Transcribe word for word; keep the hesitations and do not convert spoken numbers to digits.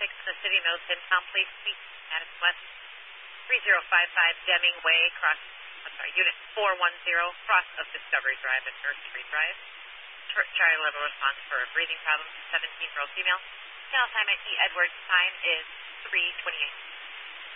six in the city, Milton, Town Place Suite, Madison West, three zero five five Deming Way, cross, I'm sorry, Unit four one zero, cross of Discovery Drive and Nursery Drive. Charlie level response for a breathing problem, seventeen year old female. Tail assignment E. Edwards, time is three twenty-eight.